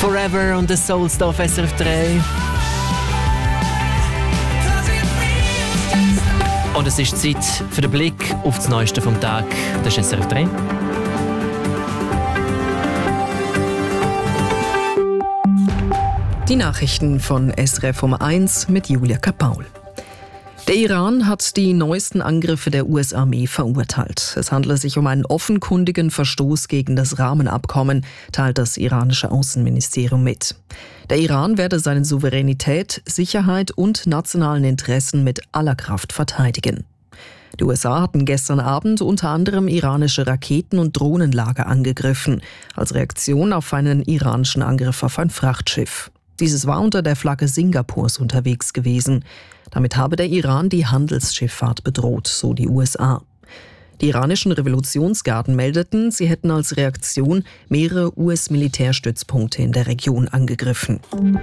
Forever und The Soulstar auf SRF 3. Und es ist Zeit für den Blick auf das Neueste vom Tag. Das ist SRF 3. Die Nachrichten von SRF um 1 mit Julia Kapaul. Der Iran hat die neuesten Angriffe der US-Armee verurteilt. Es handele sich um einen offenkundigen Verstoß gegen das Rahmenabkommen, teilt das iranische Außenministerium mit. Der Iran werde seine Souveränität, Sicherheit und nationalen Interessen mit aller Kraft verteidigen. Die USA hatten gestern Abend unter anderem iranische Raketen- und Drohnenlager angegriffen, als Reaktion auf einen iranischen Angriff auf ein Frachtschiff. Dieses war unter der Flagge Singapurs unterwegs gewesen. Damit habe der Iran die Handelsschifffahrt bedroht, so die USA. Die iranischen Revolutionsgarden meldeten, sie hätten als Reaktion mehrere US-Militärstützpunkte in der Region angegriffen.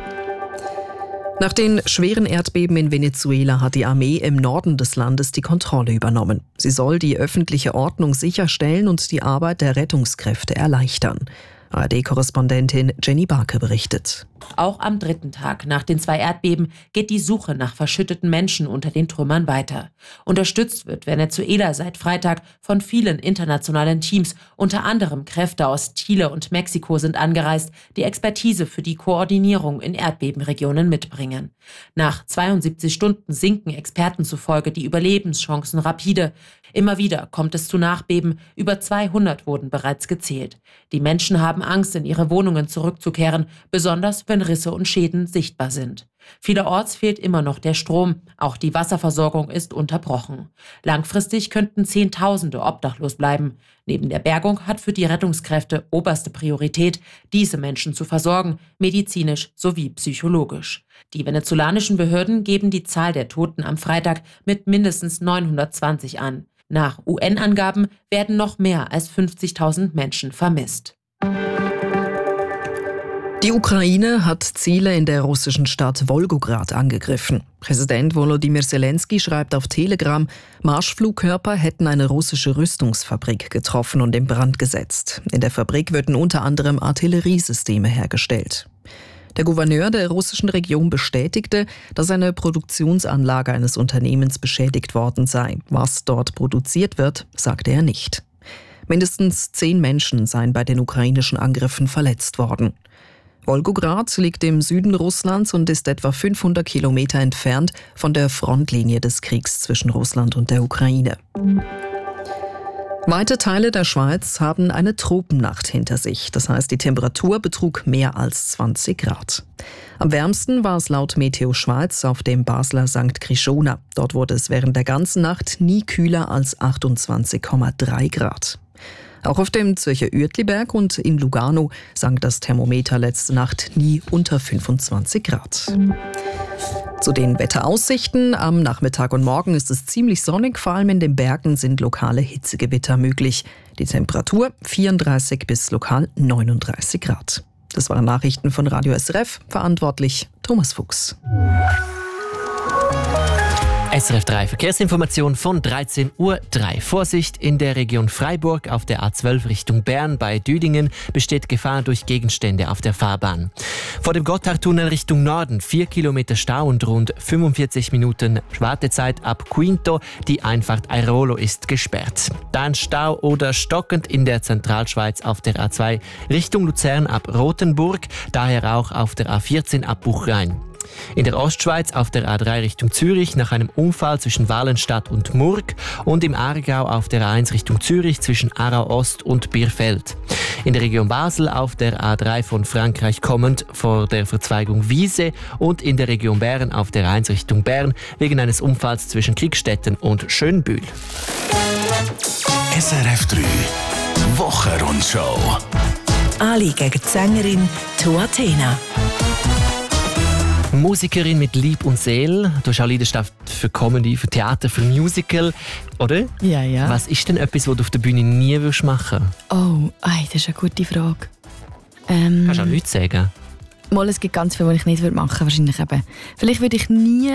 Nach den schweren Erdbeben in Venezuela hat die Armee im Norden des Landes die Kontrolle übernommen. Sie soll die öffentliche Ordnung sicherstellen und die Arbeit der Rettungskräfte erleichtern. ARD-Korrespondentin Jenny Barke berichtet. Auch am dritten Tag nach den 2 Erdbeben geht die Suche nach verschütteten Menschen unter den Trümmern weiter. Unterstützt wird Venezuela seit Freitag von vielen internationalen Teams. Unter anderem Kräfte aus Chile und Mexiko sind angereist, die Expertise für die Koordinierung in Erdbebenregionen mitbringen. Nach 72 Stunden sinken Experten zufolge die Überlebenschancen rapide. Immer wieder kommt es zu Nachbeben. Über 200 wurden bereits gezählt. Die Menschen haben Angst, in ihre Wohnungen zurückzukehren, besonders wenn Risse und Schäden sichtbar sind. Vielerorts fehlt immer noch der Strom, auch die Wasserversorgung ist unterbrochen. Langfristig könnten Zehntausende obdachlos bleiben. Neben der Bergung hat für die Rettungskräfte oberste Priorität, diese Menschen zu versorgen, medizinisch sowie psychologisch. Die venezolanischen Behörden geben die Zahl der Toten am Freitag mit mindestens 920 an. Nach UN-Angaben werden noch mehr als 50.000 Menschen vermisst. Die Ukraine hat Ziele in der russischen Stadt Wolgograd angegriffen. Präsident Volodymyr Zelensky schreibt auf Telegram, Marschflugkörper hätten eine russische Rüstungsfabrik getroffen und in Brand gesetzt. In der Fabrik würden unter anderem Artilleriesysteme hergestellt. Der Gouverneur der russischen Region bestätigte, dass eine Produktionsanlage eines Unternehmens beschädigt worden sei. Was dort produziert wird, sagte er nicht. Mindestens 10 Menschen seien bei den ukrainischen Angriffen verletzt worden. Wolgograd liegt im Süden Russlands und ist etwa 500 Kilometer entfernt von der Frontlinie des Kriegs zwischen Russland und der Ukraine. Weite Teile der Schweiz haben eine Tropennacht hinter sich. Das heißt, die Temperatur betrug mehr als 20 Grad. Am wärmsten war es laut Meteo Schweiz auf dem Basler St. Krishona. Dort wurde es während der ganzen Nacht nie kühler als 28,3 Grad. Auch auf dem Zürcher Uetliberg und in Lugano sank das Thermometer letzte Nacht nie unter 25 Grad. Zu den Wetteraussichten. Am Nachmittag und Morgen ist es ziemlich sonnig, vor allem in den Bergen sind lokale Hitzegewitter möglich. Die Temperatur 34 bis lokal 39 Grad. Das waren Nachrichten von Radio SRF, verantwortlich Thomas Fuchs. SRF 3 Verkehrsinformation von 13:03 Uhr. Vorsicht in der Region Freiburg auf der A12 Richtung Bern bei Düdingen besteht Gefahr durch Gegenstände auf der Fahrbahn. Vor dem Gotthardtunnel Richtung Norden 4 Kilometer Stau und rund 45 Minuten Wartezeit ab Quinto. Die Einfahrt Airolo ist gesperrt. Dann Stau oder stockend in der Zentralschweiz auf der A2 Richtung Luzern ab Rothenburg, daher auch auf der A14 ab Buchrein. In der Ostschweiz auf der A3 Richtung Zürich nach einem Unfall zwischen Wallenstadt und Murg und im Aargau auf der A1 Richtung Zürich zwischen Aarau Ost und Bierfeld. In der Region Basel auf der A3 von Frankreich kommend vor der Verzweigung Wiese und in der Region Bern auf der A1 Richtung Bern wegen eines Unfalls zwischen Kriegstetten und Schönbühl. SRF 3 Wochenrundschau. Ali gegen die Sängerin Tuatena. Musikerin mit Lieb und Seele. Du hast auch Leidenschaft für Comedy, für Theater, für Musical, oder? Ja, ja. Was ist denn etwas, was du auf der Bühne nie machen würdest? Das ist eine gute Frage. Kannst du auch nichts sagen? Mal, es gibt ganz viel, was ich nicht machen würde. Wahrscheinlich eben. Vielleicht würde ich nie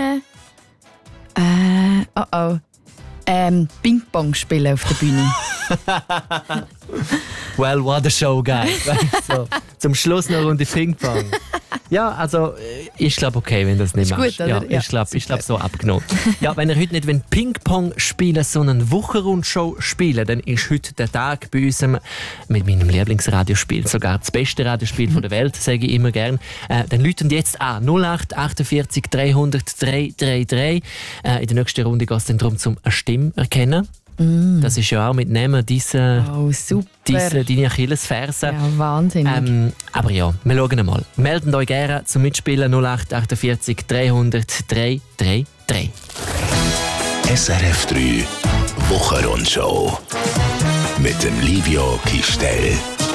Ping-Pong spielen auf der Bühne. well, what a show, guys. So, zum Schluss noch eine Runde Ping-Pong. Ja, also ich glaube okay, wenn das nicht machst. Gut, ja, ich glaube so abgenommen. Ja, wenn ihr heute nicht Ping-Pong spielen, sondern Wochenrundshow spielen, dann ist heute der Tag bei uns mit meinem Lieblingsradiospiel, sogar das beste Radiospiel der Welt, sage ich immer gern. Dann läuten jetzt an 08 48 300 333. In der nächsten Runde geht es dann darum, eine Stimme erkennen. Das ist ja auch mit Namen deine Achillesferse. Ja, wahnsinnig. Aber ja, wir schauen mal. Meldet euch gerne zum Mitspielen 08 48 300 333. SRF 3 Wochenrundschau mit dem Livio Kistel.